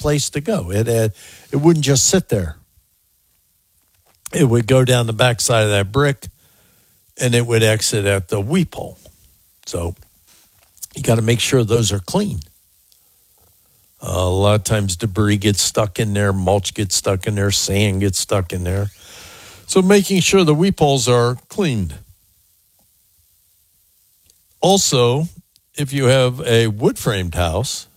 place to go. It wouldn't just sit there. It would go down the backside of that brick, and it would exit at the weep hole. So you got to make sure those are clean. A lot of times debris gets stuck in there, mulch gets stuck in there, sand gets stuck in there. So making sure the weep holes are cleaned. Also, if you have a wood-framed house,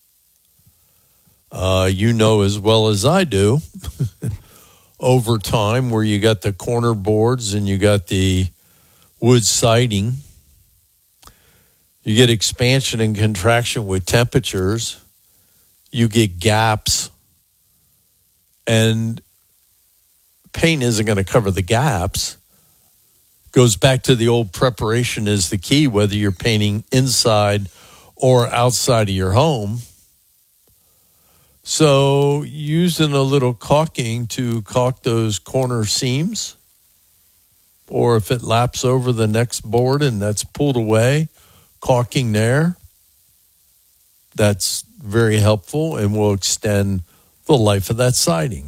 you know as well as I do, over time where you got the corner boards and you got the wood siding, you get expansion and contraction with temperatures, you get gaps, and paint isn't going to cover the gaps. Goes back to the old preparation is the key, whether you're painting inside or outside of your home. So using a little caulking to caulk those corner seams, or if it laps over the next board and that's pulled away, caulking there, that's very helpful and will extend the life of that siding.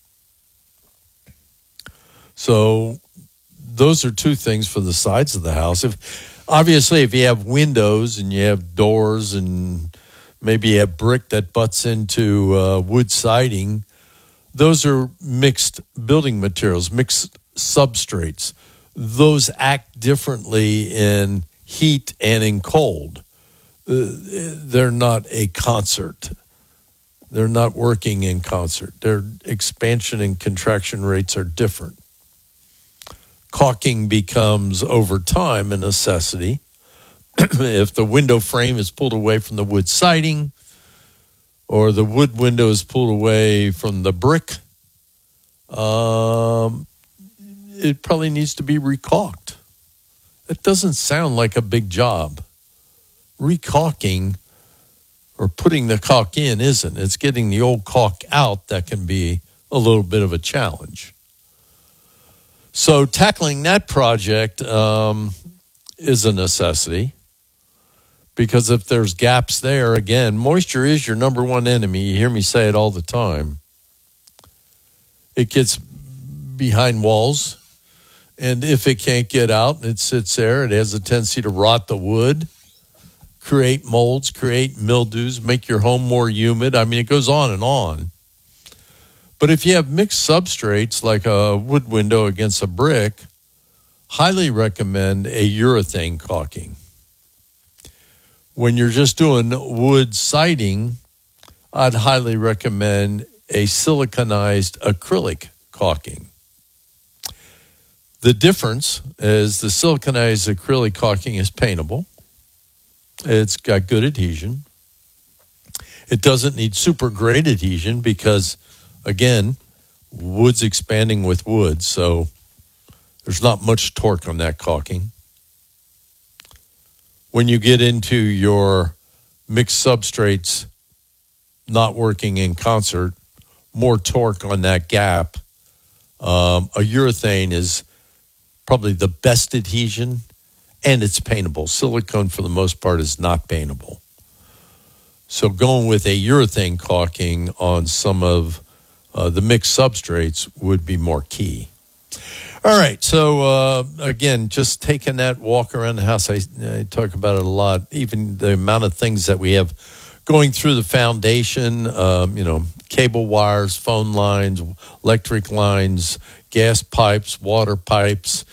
So those are two things for the sides of the house. If you have windows and you have doors and maybe you have brick that butts into wood siding, those are mixed building materials, mixed substrates. Those act differently in heat and in cold. They're not a concert. They're not working in concert. Their expansion and contraction rates are different. Caulking becomes, over time, a necessity. If the window frame is pulled away from the wood siding or the wood window is pulled away from the brick, it probably needs to be recaulked. It doesn't sound like a big job. Recaulking or putting the caulk in isn't. It's getting the old caulk out that can be a little bit of a challenge. So tackling that project is a necessity, because if there's gaps there, again, moisture is your number one enemy. You hear me say it all the time. It gets behind walls, and if it can't get out and it sits there, it has a tendency to rot the wood, create molds, create mildews, make your home more humid. I mean, it goes on and on. But if you have mixed substrates like a wood window against a brick, highly recommend a urethane caulking. When you're just doing wood siding, I'd highly recommend a siliconized acrylic caulking. The difference is the siliconized acrylic caulking is paintable. It's got good adhesion. It doesn't need super great adhesion because, again, wood's expanding with wood, so there's not much torque on that caulking. When you get into your mixed substrates not working in concert, more torque on that gap, a urethane is probably the best adhesion, and it's paintable. Silicone, for the most part, is not paintable. So going with a urethane caulking on some of the mixed substrates would be more key. All right, so again, just taking that walk around the house, I talk about it a lot, even the amount of things that we have going through the foundation, cable wires, phone lines, electric lines, gas pipes, water pipes,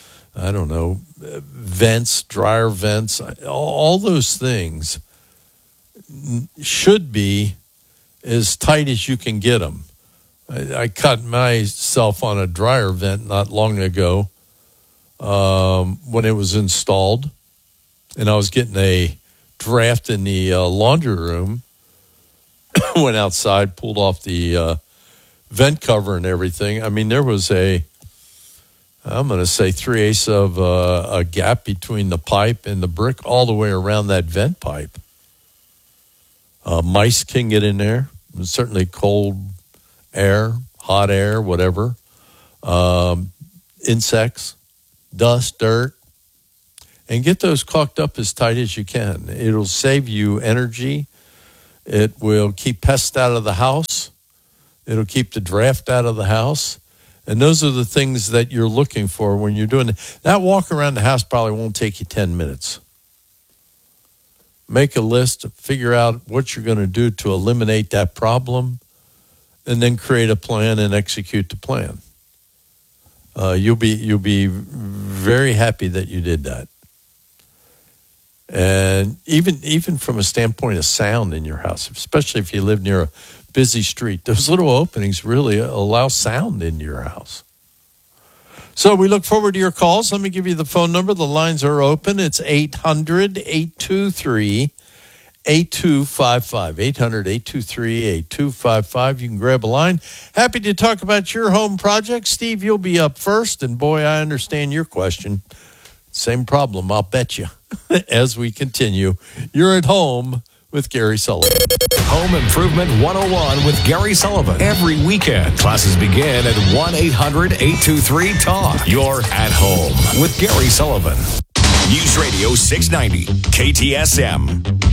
vents, dryer vents, all those things should be as tight as you can get them. I cut myself on a dryer vent not long ago when it was installed, and I was getting a draft in the laundry room. Went outside, pulled off the vent cover and everything. I mean, there was I'm going to say 3/8 of a gap between the pipe and the brick all the way around that vent pipe. Mice can get in there. Certainly cold air, hot air, whatever. Insects, dust, dirt. And get those caulked up as tight as you can. It'll save you energy. It will keep pests out of the house. It'll keep the draft out of the house. And those are the things that you're looking for when you're doing it. That walk around the house probably won't take you 10 minutes. Make a list, figure out what you're going to do to eliminate that problem, and then create a plan and execute the plan. You'll be very happy that you did that. And even from a standpoint of sound in your house, especially if you live near a busy street, those little openings really allow sound into your house. So we look forward to your calls. Let me give you the phone number. The lines are open. It's 800-823-8255. 800-823-8255. You can grab a line. Happy to talk about your home project. Steve, you'll be up first. And boy, I understand your question. Same problem, I'll bet you, as we continue. You're at home with Gary Sullivan. Home Improvement 101 with Gary Sullivan. Every weekend, classes begin at 1-800-823-TALK. You're at home with Gary Sullivan. News Radio 690, KTSM.